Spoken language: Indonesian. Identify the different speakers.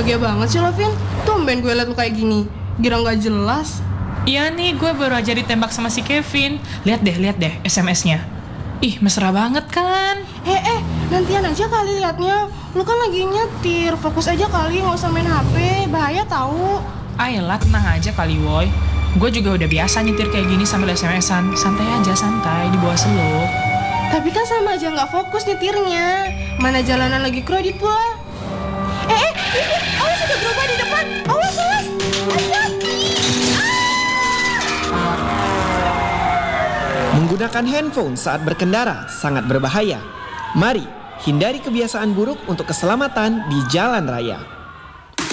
Speaker 1: Bahagia banget sih lo, Vin. Tumben gue liat lo kayak gini. Gira gak jelas.
Speaker 2: Iya nih, gue baru aja ditembak sama si Kevin. Lihat deh SMS-nya. Ih, mesra banget kan?
Speaker 1: Nantian aja kali liatnya. Lo kan lagi nyetir, fokus aja kali, gak usah main HP. Bahaya tahu.
Speaker 2: Ayolah, tenang aja kali, Woy. Gue juga udah biasa nyetir kayak gini sambil SMS-an. Santai aja, santai, di bawah slow.
Speaker 1: Tapi kan sama aja gak fokus nyetirnya. Mana jalanan lagi kredit pula. Awas udah berubah di depan. Awas. Hati-hati.
Speaker 3: Menggunakan handphone saat berkendara sangat berbahaya. Mari hindari kebiasaan buruk untuk keselamatan di jalan raya.